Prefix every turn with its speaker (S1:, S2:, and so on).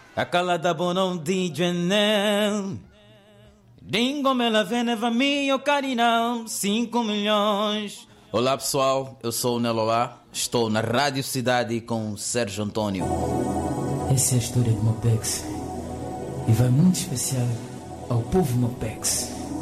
S1: A calada bonon di Janel. Dingo me la veneva mio carinão, 5 milhões. Olá pessoal, eu sou o Neloá, estou na Rádio Cidade com o Sérgio Antônio.
S2: Essa é a história de Mopex e vai muito especial ao povo Mopex.